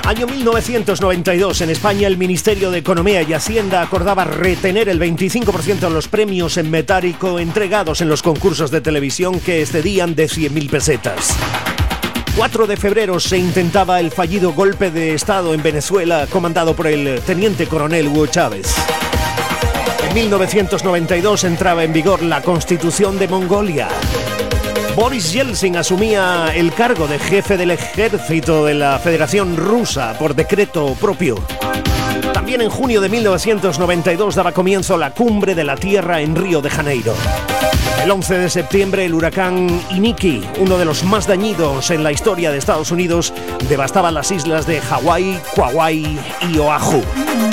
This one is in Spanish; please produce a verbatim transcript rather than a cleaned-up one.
Año mil novecientos noventa y dos, en España el Ministerio de Economía y Hacienda acordaba retener el veinticinco por ciento de los premios en metálico entregados en los concursos de televisión que excedían de cien mil pesetas. cuatro de febrero se intentaba el fallido golpe de Estado en Venezuela comandado por el teniente coronel Hugo Chávez. En mil novecientos noventa y dos entraba en vigor la Constitución de Mongolia. Boris Yeltsin asumía el cargo de jefe del ejército de la Federación Rusa por decreto propio. También en junio de mil novecientos noventa y dos daba comienzo la Cumbre de la Tierra en Río de Janeiro. El once de septiembre el huracán Iniki, uno de los más dañinos en la historia de Estados Unidos, devastaba las islas de Hawái, Kauai y Oahu.